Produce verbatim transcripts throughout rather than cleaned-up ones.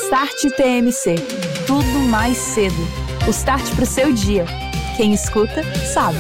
Start T M C. Tudo mais cedo. O start pro seu dia. Quem escuta, sabe.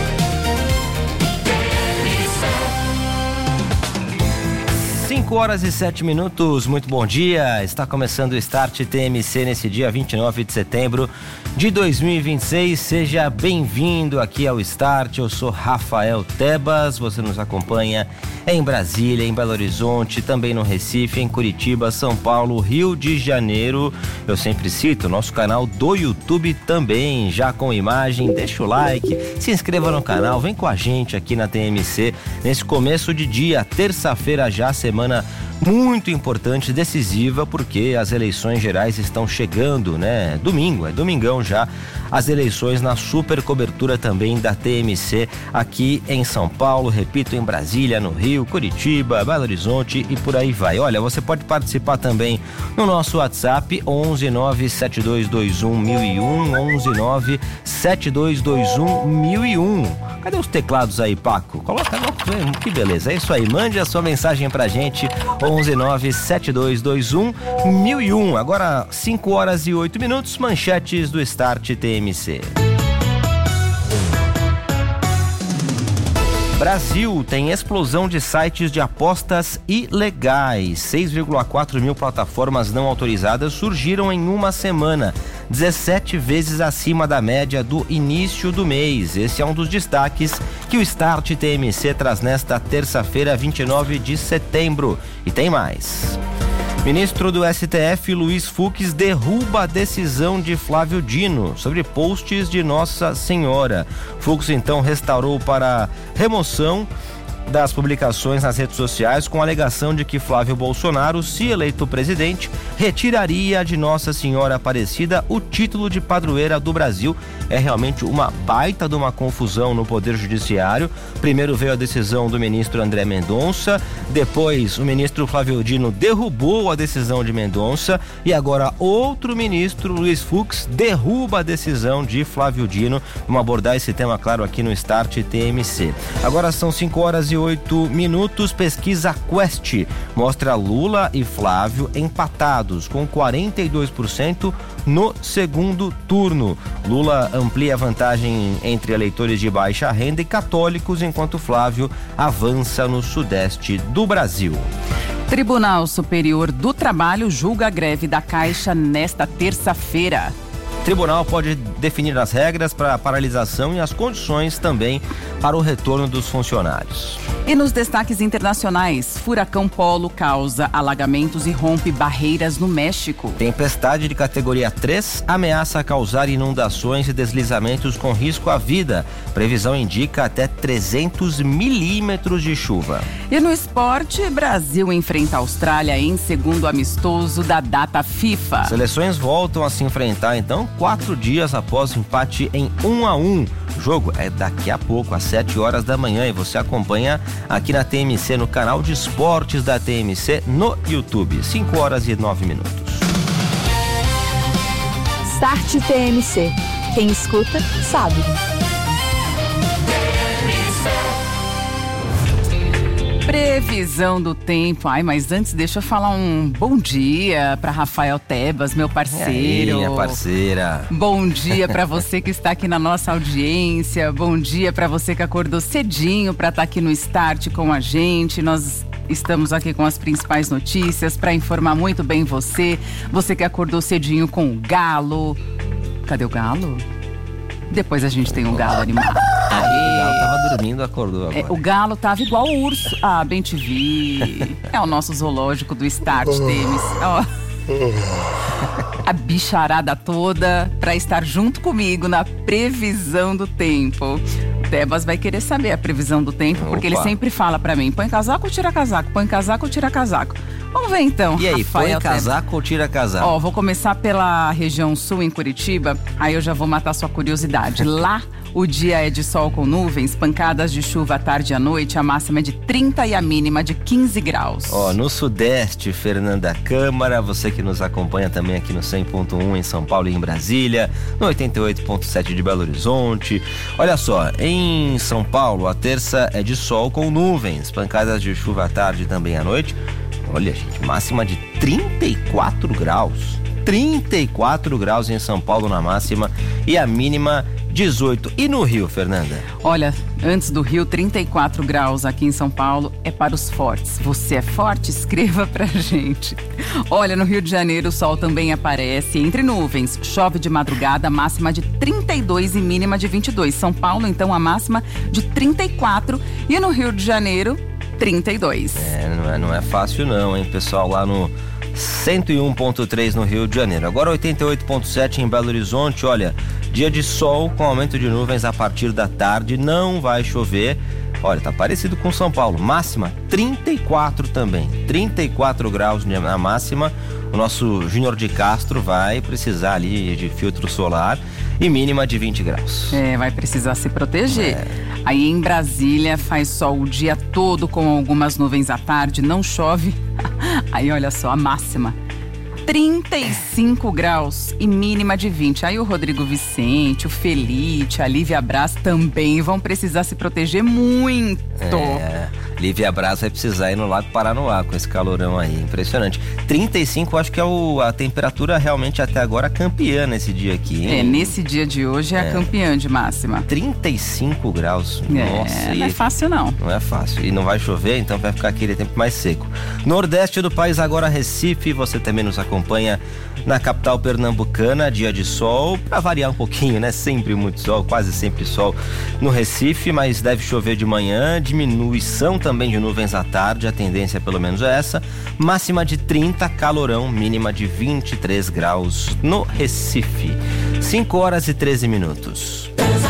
cinco horas e sete minutos, muito bom dia. Está começando o Start T M C nesse dia vinte e nove de setembro de dois mil e vinte e seis. Seja bem-vindo aqui ao Start. Eu sou Rafael Tebas. Você nos acompanha em Brasília, em Belo Horizonte, também no Recife, em Curitiba, São Paulo, Rio de Janeiro. Eu sempre cito o nosso canal do YouTube também, já com imagem. Deixa o like, se inscreva no canal, vem com a gente aqui na T M C nesse começo de dia, terça-feira já, semana muito importante, decisiva, porque as eleições gerais estão chegando, né? Domingo, é domingão já, as eleições na super cobertura também da T M C aqui em São Paulo, repito, em Brasília, no Rio, Curitiba, Belo Horizonte e por aí vai. Olha, você pode participar também no nosso WhatsApp onze nove sete dois dois um mil e um, onze nove sete dois dois um mil e um. Cadê os teclados aí, Paco? Coloca, não, que beleza, é isso aí, mande a sua mensagem pra gente, onze nove sete dois dois um mil e um. Agora cinco horas e oito minutos, manchetes do Start T M C. Brasil tem explosão de sites de apostas ilegais. seis vírgula quatro mil plataformas não autorizadas surgiram em uma semana, dezessete vezes acima da média do início do mês. Esse é um dos destaques que o Start T M C traz nesta terça-feira, vinte e nove de setembro. E tem mais. Ministro do S T F, Luiz Fux, derruba a decisão de Flávio Dino sobre posts de Nossa Senhora. Fux, então, restaurou para remoção das publicações nas redes sociais com a alegação de que Flávio Bolsonaro, se eleito presidente, retiraria de Nossa Senhora Aparecida o título de padroeira do Brasil. É realmente uma baita de uma confusão no Poder Judiciário. Primeiro veio a decisão do ministro André Mendonça, depois o ministro Flávio Dino derrubou a decisão de Mendonça e agora outro ministro, Luiz Fux, derruba a decisão de Flávio Dino. Vamos abordar esse tema, claro, aqui no Start T M C. Agora são cinco horas e oito minutos. Pesquisa Quest mostra Lula e Flávio empatados com quarenta e dois por cento no segundo turno. Lula amplia a vantagem entre eleitores de baixa renda e católicos, enquanto Flávio avança no sudeste do Brasil. Tribunal Superior do Trabalho julga a greve da Caixa nesta terça-feira. O tribunal pode definir as regras para a paralisação e as condições também para o retorno dos funcionários. E nos destaques internacionais, furacão Polo causa alagamentos e rompe barreiras no México. Tempestade de categoria três ameaça causar inundações e deslizamentos com risco à vida. Previsão indica até trezentos milímetros de chuva. E no esporte, Brasil enfrenta a Austrália em segundo amistoso da data FIFA. Seleções voltam a se enfrentar, então, quatro dias após o empate em um a um. O jogo é daqui a pouco, às sete horas da manhã, e você acompanha aqui na T M C, no canal de esportes da T M C, no YouTube. cinco horas e nove minutos. Start T M C. Quem escuta, sabe. Previsão do tempo. Ai, mas antes deixa eu falar um bom dia para Rafael Tebas, meu parceiro. E aí, minha parceira. Bom dia para você que está aqui na nossa audiência. Bom dia para você que acordou cedinho para estar aqui no Start com a gente. Nós estamos aqui com as principais notícias para informar muito bem você. Você que acordou cedinho com o galo. Cadê o galo? Depois a gente tem um galo animado. Ah, o galo tava dormindo, acordou agora. É, o galo tava igual o urso. Ah, bem te vi. É o nosso zoológico do Start T M C. Ó. A bicharada toda pra estar junto comigo na previsão do tempo. O Tebas vai querer saber a previsão do tempo, porque Opa. ele sempre fala pra mim, põe casaco ou tira casaco, põe casaco ou tira casaco. Vamos ver então. E aí, Rafael, põe casaco Tebas. ou tira casaco? Ó, vou começar pela região sul, em Curitiba, aí eu já vou matar sua curiosidade. Lá, o dia é de sol com nuvens, pancadas de chuva à tarde e à noite, a máxima é de trinta e a mínima de quinze graus. Ó, no sudeste, Fernanda Câmara, você que nos acompanha também aqui no cem ponto um em São Paulo e em Brasília, no oitenta e oito ponto sete de Belo Horizonte. Olha só, em São Paulo, a terça é de sol com nuvens, pancadas de chuva à tarde e também à noite. Olha, gente, máxima de trinta e quatro graus. trinta e quatro graus em São Paulo na máxima e a mínima dezoito. E no Rio, Fernanda? Olha, antes do Rio, trinta e quatro graus aqui em São Paulo é para os fortes. Você é forte? Escreva pra gente. Olha, no Rio de Janeiro o sol também aparece entre nuvens. Chove de madrugada, máxima de trinta e dois e mínima de vinte e dois. São Paulo, então, a máxima de trinta e quatro. E no Rio de Janeiro, trinta e dois. É, não é, não é fácil não, hein, pessoal, lá no cento e um ponto três no Rio de Janeiro. Agora oitenta e oito ponto sete em Belo Horizonte. Olha, dia de sol com aumento de nuvens a partir da tarde, não vai chover. Olha, tá parecido com São Paulo, máxima trinta e quatro também, trinta e quatro graus na máxima. O nosso Júnior de Castro vai precisar ali de filtro solar e mínima de vinte graus. É, vai precisar se proteger. É. Aí em Brasília faz sol o dia todo com algumas nuvens à tarde, não chove. Aí olha só, a máxima trinta e cinco graus e mínima de vinte. Aí o Rodrigo Vicente, o Felite, a Lívia Braz também vão precisar se proteger muito. É, Lívia Braz vai precisar ir no Lago Paranoá com esse calorão aí, impressionante. trinta e cinco, acho que é o, a temperatura realmente até agora campeã nesse dia aqui, hein? É, nesse dia de hoje é, é. a campeã de máxima. trinta e cinco graus, é, nossa. Não é fácil não. Não é fácil, e não vai chover, então vai ficar aquele tempo mais seco. Nordeste do país agora Recife, você também nos acompanha na capital pernambucana, dia de sol, para variar um pouquinho, né? Sempre muito sol, quase sempre sol no Recife, mas deve chover de manhã, diminuição também de nuvens à tarde, a tendência pelo menos é essa, máxima de trinta, calorão, mínima de vinte e três graus no Recife. cinco horas e treze minutos.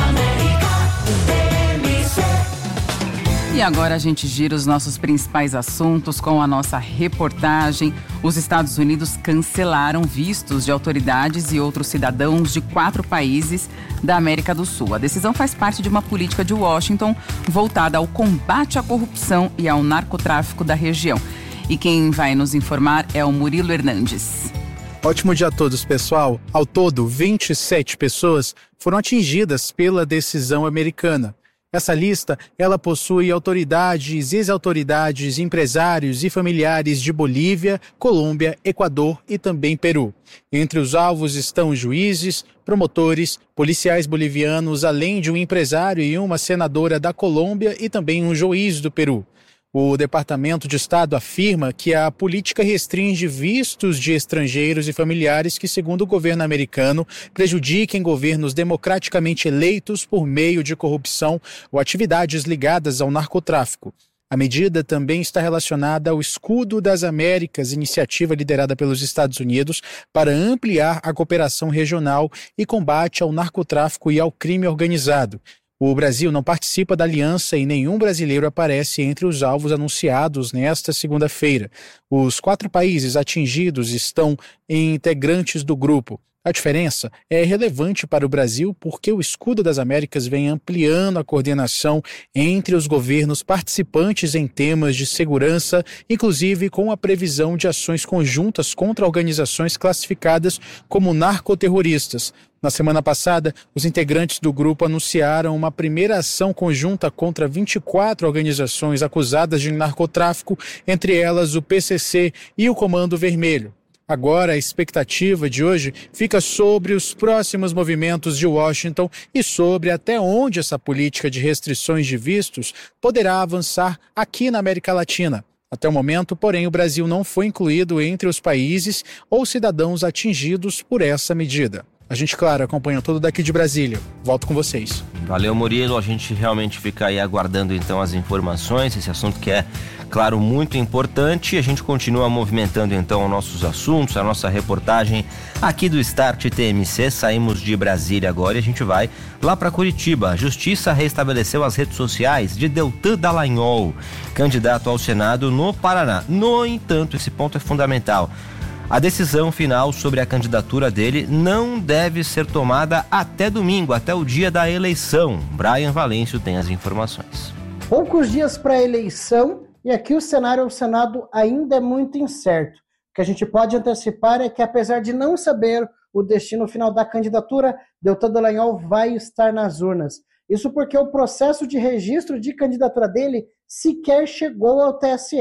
E agora a gente gira os nossos principais assuntos com a nossa reportagem. Os Estados Unidos cancelaram vistos de autoridades e outros cidadãos de quatro países da América do Sul. A decisão faz parte de uma política de Washington voltada ao combate à corrupção e ao narcotráfico da região. E quem vai nos informar é o Murilo Hernandes. Ótimo dia a todos, pessoal. Ao todo, vinte e sete pessoas foram atingidas pela decisão americana. Essa lista, ela possui autoridades, ex-autoridades, empresários e familiares de Bolívia, Colômbia, Equador e também Peru. Entre os alvos estão juízes, promotores, policiais bolivianos, além de um empresário e uma senadora da Colômbia e também um juiz do Peru. O Departamento de Estado afirma que a política restringe vistos de estrangeiros e familiares que, segundo o governo americano, prejudiquem governos democraticamente eleitos por meio de corrupção ou atividades ligadas ao narcotráfico. A medida também está relacionada ao Escudo das Américas, iniciativa liderada pelos Estados Unidos para ampliar a cooperação regional e combate ao narcotráfico e ao crime organizado. O Brasil não participa da aliança e nenhum brasileiro aparece entre os alvos anunciados nesta segunda-feira. Os quatro países atingidos estão integrantes do grupo. A diferença é relevante para o Brasil porque o Escudo das Américas vem ampliando a coordenação entre os governos participantes em temas de segurança, inclusive com a previsão de ações conjuntas contra organizações classificadas como narcoterroristas. Na semana passada, os integrantes do grupo anunciaram uma primeira ação conjunta contra vinte e quatro organizações acusadas de narcotráfico, entre elas o P C C e o Comando Vermelho. Agora, a expectativa de hoje fica sobre os próximos movimentos de Washington e sobre até onde essa política de restrições de vistos poderá avançar aqui na América Latina. Até o momento, porém, o Brasil não foi incluído entre os países ou cidadãos atingidos por essa medida. A gente, claro, acompanha tudo daqui de Brasília. Volto com vocês. Valeu, Murilo. A gente realmente fica aí aguardando então as informações, esse assunto que é, claro, muito importante. A gente continua movimentando então nossos assuntos, a nossa reportagem aqui do Start T M C. Saímos de Brasília agora e a gente vai lá para Curitiba. A Justiça restabeleceu as redes sociais de Deltan Dallagnol, candidato ao Senado no Paraná. No entanto, esse ponto é fundamental. A decisão final sobre a candidatura dele não deve ser tomada até domingo, até o dia da eleição. Brian Valêncio tem as informações. Poucos dias para a eleição e aqui o cenário ao Senado ainda é muito incerto. O que a gente pode antecipar é que, apesar de não saber o destino final da candidatura, Deltan Dallagnol vai estar nas urnas. Isso porque o processo de registro de candidatura dele sequer chegou ao T S E.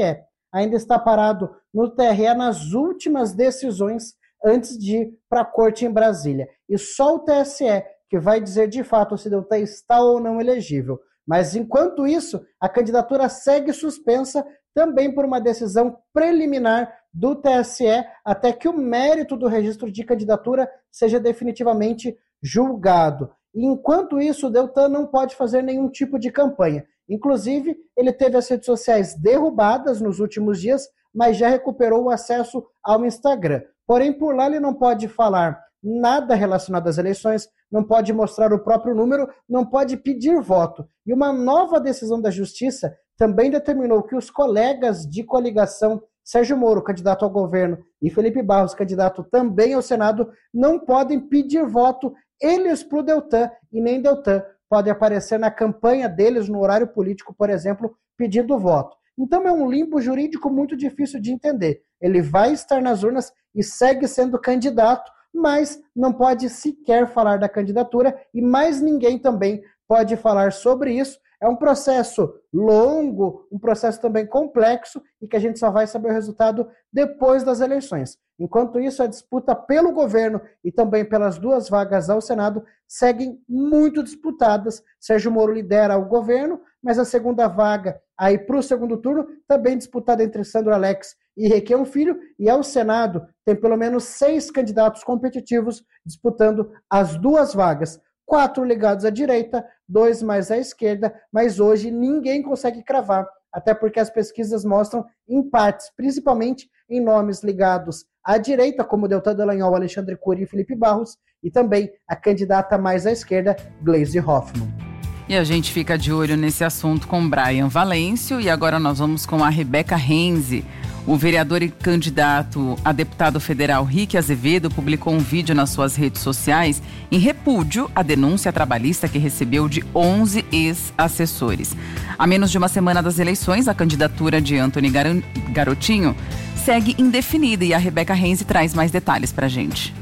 ainda está parado no T R E nas últimas decisões antes de ir para a corte em Brasília. E só o T S E que vai dizer de fato se Deltan está ou não elegível. Mas, enquanto isso, a candidatura segue suspensa também por uma decisão preliminar do T S E, até que o mérito do registro de candidatura seja definitivamente julgado. E, enquanto isso, o Deltan não pode fazer nenhum tipo de campanha. Inclusive, ele teve as redes sociais derrubadas nos últimos dias, mas já recuperou o acesso ao Instagram. Porém, por lá ele não pode falar nada relacionado às eleições, não pode mostrar o próprio número, não pode pedir voto. E uma nova decisão da Justiça também determinou que os colegas de coligação, Sérgio Moro, candidato ao governo, e Felipe Barros, candidato também ao Senado, não podem pedir voto eles para o Deltan, e nem Deltan pode aparecer na campanha deles, no horário político, por exemplo, pedindo voto. Então é um limbo jurídico muito difícil de entender. Ele vai estar nas urnas e segue sendo candidato, mas não pode sequer falar da candidatura e mais ninguém também pode falar sobre isso. É um processo longo, um processo também complexo e que a gente só vai saber o resultado depois das eleições. Enquanto isso, a disputa pelo governo e também pelas duas vagas ao Senado seguem muito disputadas. Sérgio Moro lidera o governo, mas a segunda vaga aí para o segundo turno também disputada entre Sandro Alex e Requião Filho, e ao Senado tem pelo menos seis candidatos competitivos disputando as duas vagas. Quatro ligados à direita, dois mais à esquerda, mas hoje ninguém consegue cravar, até porque as pesquisas mostram empates, principalmente em nomes ligados à direita, como Deltan Dallagnol, Alexandre Cury e Felipe Barros, e também a candidata mais à esquerda, Gleisi Hoffmann. E a gente fica de olho nesse assunto com Brian Valêncio, e agora nós vamos com a Rebeca Renzi. O vereador e candidato a deputado federal Rick Azevedo publicou um vídeo nas suas redes sociais em repúdio à denúncia trabalhista que recebeu de onze ex-assessores. A menos de uma semana das eleições, a candidatura de Antony Garotinho segue indefinida e a Rebeca Renzi traz mais detalhes pra gente.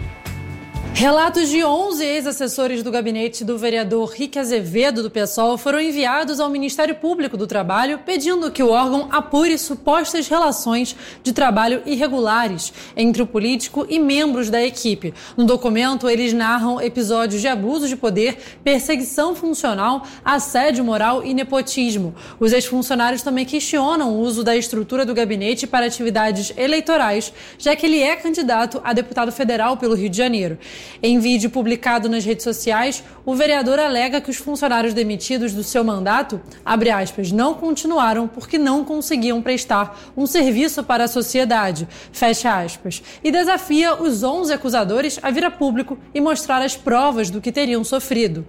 Relatos de onze ex-assessores do gabinete do vereador Rick Azevedo, do PSOL, foram enviados ao Ministério Público do Trabalho, pedindo que o órgão apure supostas relações de trabalho irregulares entre o político e membros da equipe. No documento, eles narram episódios de abuso de poder, perseguição funcional, assédio moral e nepotismo. Os ex-funcionários também questionam o uso da estrutura do gabinete para atividades eleitorais, já que ele é candidato a deputado federal pelo Rio de Janeiro. Em vídeo publicado nas redes sociais, o vereador alega que os funcionários demitidos do seu mandato, abre aspas, não continuaram porque não conseguiam prestar um serviço para a sociedade, fecha aspas, e desafia os onze acusadores a vir a público e mostrar as provas do que teriam sofrido.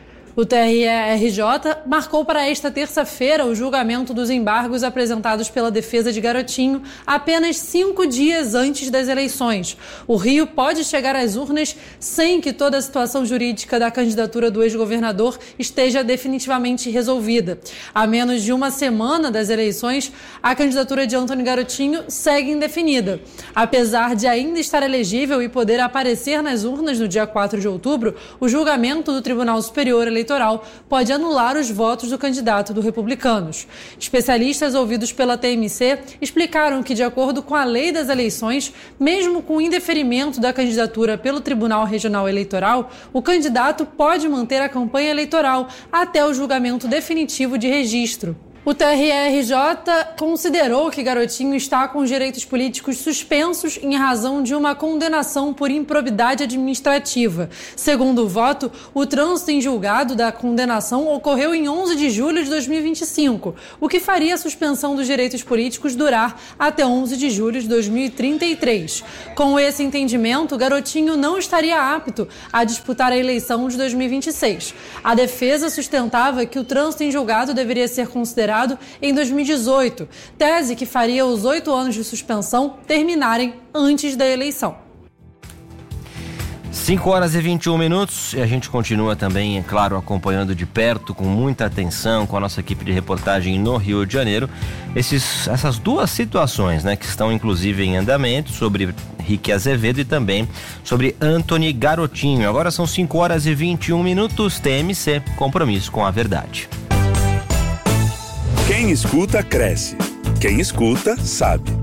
O T R E R J marcou para esta terça-feira o julgamento dos embargos apresentados pela defesa de Garotinho apenas cinco dias antes das eleições. O Rio pode chegar às urnas sem que toda a situação jurídica da candidatura do ex-governador esteja definitivamente resolvida. A menos de uma semana das eleições, a candidatura de Antony Garotinho segue indefinida. Apesar de ainda estar elegível e poder aparecer nas urnas no dia quatro de outubro, o julgamento do Tribunal Superior Eleitoral pode anular os votos do candidato do Republicanos. Especialistas ouvidos pela T M C explicaram que, de acordo com a lei das eleições, mesmo com o indeferimento da candidatura pelo Tribunal Regional Eleitoral, o candidato pode manter a campanha eleitoral até o julgamento definitivo de registro. O T R E R J considerou que Garotinho está com os direitos políticos suspensos em razão de uma condenação por improbidade administrativa. Segundo o voto, o trânsito em julgado da condenação ocorreu em onze de julho de dois mil e vinte e cinco, o que faria a suspensão dos direitos políticos durar até onze de julho de dois mil e trinta e três. Com esse entendimento, Garotinho não estaria apto a disputar a eleição de dois mil e vinte e seis. A defesa sustentava que o trânsito em julgado deveria ser considerado em dois mil e dezoito, tese que faria os oito anos de suspensão terminarem antes da eleição. cinco horas e vinte e um minutos e a gente continua também, é claro, acompanhando de perto, com muita atenção, com a nossa equipe de reportagem no Rio de Janeiro, esses, essas duas situações, né, que estão inclusive em andamento, sobre Rick Azevedo e também sobre Antony Garotinho. Agora são cinco horas e vinte e um minutos, T M C, compromisso com a verdade. Quem escuta, cresce. Quem escuta, sabe.